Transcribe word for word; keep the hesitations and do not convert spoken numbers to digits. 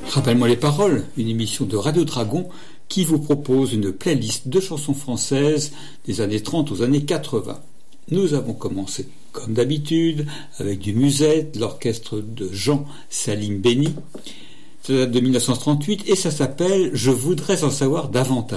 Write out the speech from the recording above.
Rappelle-moi les paroles, une émission de Radio Dragon qui vous propose une playlist de chansons françaises des années trente aux années quatre-vingts. Nous avons commencé, comme d'habitude, avec du Musette, l'orchestre de Jean Salim Béni. Ça date de mille neuf cent trente-huit et ça s'appelle « Je voudrais en savoir davantage ».